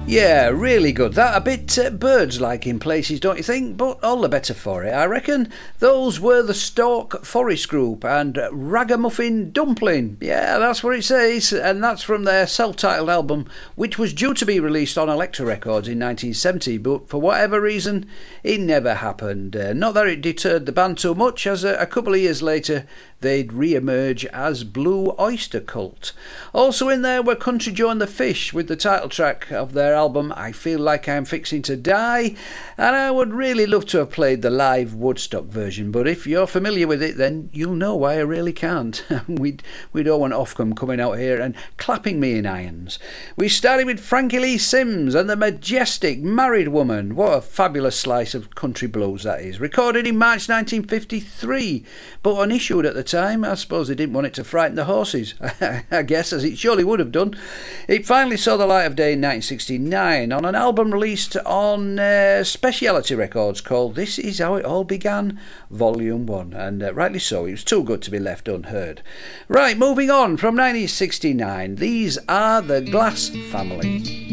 Yeah, really good. That a bit birds-like in places, don't you think? But all the better for it, I reckon. Those were the Stork Forest Group and Ragamuffin Dumpling. Yeah, that's what it says. And that's from their self-titled album, which was due to be released on Elektra Records in 1970. But for whatever reason, it never happened. Not that it deterred the band too much, as a couple of years later, they'd re-emerge as Blue Oyster Cult. Also in there were Country Joe and the Fish with the title track of their album I Feel Like I'm Fixing to Die, and I would really love to have played the live Woodstock version, but if you're familiar with it then you'll know why I really can't. we don't want Ofcom coming out here and clapping me in irons. We started with Frankie Lee Sims and the majestic Married Woman. What a fabulous slice of country blues that is. Recorded in March 1953, but unissued at the time. I suppose they didn't want it to frighten the horses, I guess, as it surely would have done. It finally saw the light of day in 1969 on an album released on Speciality Records called This Is How It All Began Volume 1, and rightly so, it was too good to be left unheard. Right, moving on from 1969, these are the Glass Family.